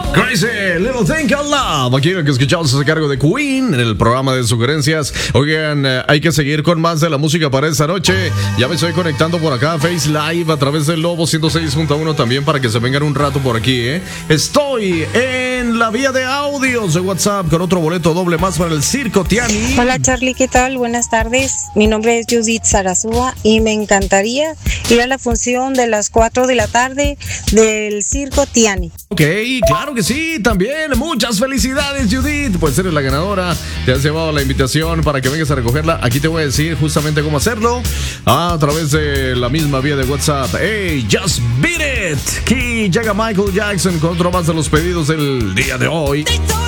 Crazy Little Thing Called Love. Aquí lo que escuchamos es a cargo de Queen en el programa de sugerencias. Oigan, hay que seguir con más de la música para esta noche. Ya me estoy conectando por acá a Face Live a través del Lobo 106.1 también para que se vengan un rato por aquí, ¿eh? Estoy en la vía de audios de WhatsApp con otro boleto doble más para el Circo Tiani. Hola Charlie, ¿qué tal? Buenas tardes. Mi nombre es Judith Sarasúa y me encantaría ir a la función de las 4 de la tarde del Circo Tiani. Ok, claro que sí, también. Muchas felicidades, Judith. Pues eres la ganadora. Te has llevado la invitación para que vengas a recogerla. Aquí te voy a decir justamente cómo hacerlo. A través de la misma vía de WhatsApp. Hey, just beat it. Aquí llega Michael Jackson con otro más de los pedidos del día de hoy.